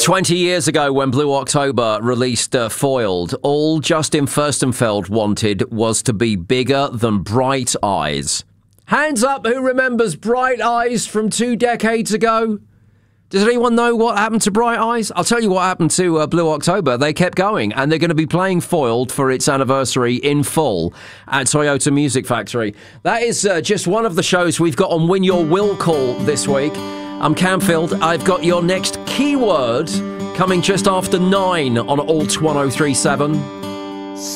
20 years ago, when Blue October released Foiled, all Justin Furstenfeld wanted was to be bigger than Bright Eyes. Hands up who remembers Bright Eyes from 2 decades ago? Does anyone know what happened to Bright Eyes? I'll tell you what happened to Blue October. They kept going, and they're going to be playing Foiled for its anniversary in full at Toyota Music Factory. That is just one of the shows we've got on Win Your Will Call this week. I'm Camfield. I've got your next keyword coming just after 9 on Alt 1037.